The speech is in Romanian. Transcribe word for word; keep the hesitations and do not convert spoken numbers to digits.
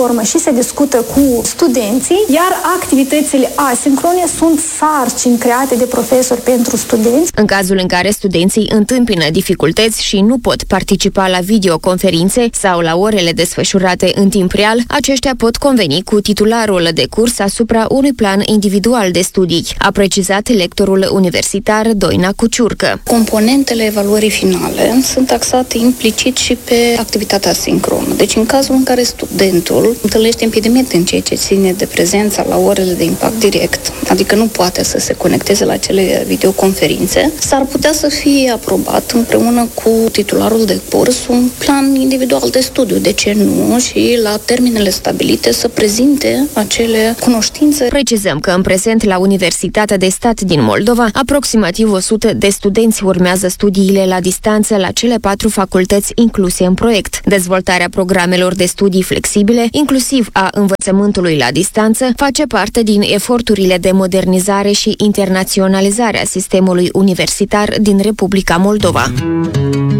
și se discută cu studenții, iar activitățile asincrone sunt sarcini create de profesori pentru studenți. În cazul în care studenții întâmpină dificultăți și nu pot participa la videoconferințe sau la orele desfășurate în timp real, aceștia pot conveni cu titularul de curs asupra unui plan individual de studii, a precizat lectorul universitar Doina Cuciurcă. Componentele evaluării finale sunt taxate implicit și pe activitatea asincronă. Deci în cazul în care studentul întâlnește impediment în ceea ce ține de prezența la orele de impact direct, adică nu poate să se conecteze la acele videoconferințe, s-ar putea să fie aprobat împreună cu titularul de curs un plan individual de studiu, de ce nu, și la termenele stabilite să prezinte acele cunoștințe. Precizăm că în prezent la Universitatea de Stat din Moldova, aproximativ o sută de studenți urmează studiile la distanță la cele patru facultăți incluse în proiect. Dezvoltarea programelor de studii flexibile, inclusiv a învățământului la distanță, face parte din eforturile de modernizare și internaționalizare a sistemului universitar din Republica Moldova.